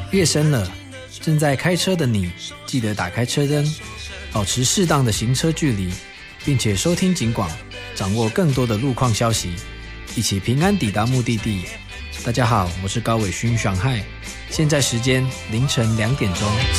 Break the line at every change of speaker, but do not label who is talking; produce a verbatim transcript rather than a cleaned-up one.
夜深了，正在开车的你，记得打开车灯，保持适当的行车距离，并且收听警广，掌握更多的路况消息，一起平安抵达目的地。大家好，我是高伟勋爽嗨，现在时间凌晨两点钟。